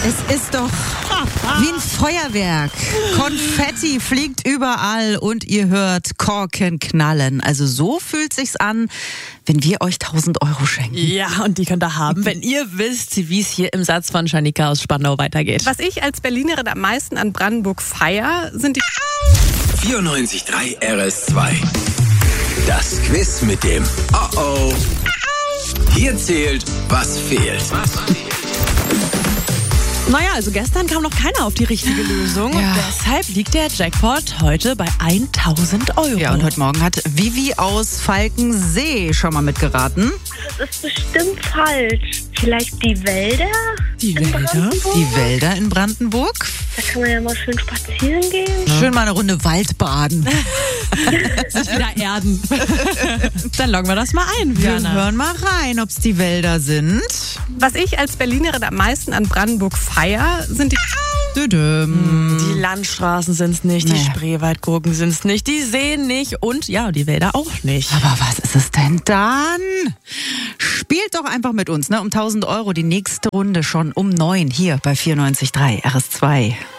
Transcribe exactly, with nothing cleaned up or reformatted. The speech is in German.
Es ist doch wie ein Feuerwerk. Konfetti fliegt überall und ihr hört Korken knallen. Also so fühlt sich's an, wenn wir euch tausend Euro schenken. Ja, und die könnt ihr haben, wenn ihr wisst, wie es hier im Satz von Janika aus Spandau weitergeht. Was ich als Berlinerin am meisten an Brandenburg feier, sind die vierundneunzig Komma drei R S zwei. Das Quiz mit dem Oh-Oh. Hier zählt, was fehlt. Naja, also gestern kam noch keiner auf die richtige Lösung. Ja. Und deshalb liegt der Jackpot heute bei tausend Euro. Ja, und heute Morgen hat Vivi aus Falkensee schon mal mitgeraten. Das ist bestimmt falsch. Vielleicht die Wälder? Die in Wälder? Brandenburg? Die Wälder in Brandenburg. Da kann man ja mal schön spazieren gehen. Schön mal eine Runde Waldbaden. Sich wieder erden. Dann loggen wir das mal ein, Wir Jana. hören mal rein, ob es die Wälder sind. Was ich als Berlinerin am meisten an Brandenburg feier, sind die Düdüm. Die Landstraßen sind's nicht, die Nee. Spreewaldgurken sind's nicht, die Seen nicht und ja, die Wälder auch nicht. Aber was ist es denn dann? Spielt doch einfach mit uns, ne? Um tausend Euro die nächste Runde schon um neun hier bei vierundneunzig Komma drei R S zwei.